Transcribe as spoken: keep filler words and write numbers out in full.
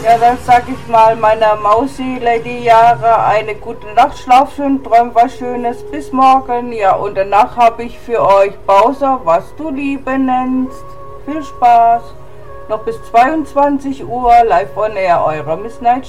Ja, dann sag ich mal meiner Mausi, Lady Yara, eine gute Nacht, schlaf schön, träum was Schönes, bis morgen. Ja, und danach habe ich für euch Bowser, was du Liebe nennst. Viel Spaß. Noch bis zweiundzwanzig Uhr, live on air, eure Miss Night.